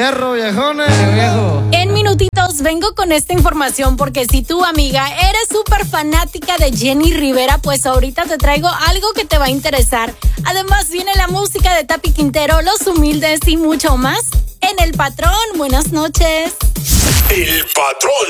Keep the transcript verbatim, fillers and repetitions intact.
fierro, viejones. Qué viejo. En minutitos vengo con esta información porque si tú, amiga, eres súper fanática de Jenny Rivera, pues ahorita te traigo algo que te va a interesar. Además viene la música de Tapi Quintero, Los Humildes y mucho más en El Patrón. Buenas noches. El Patrón.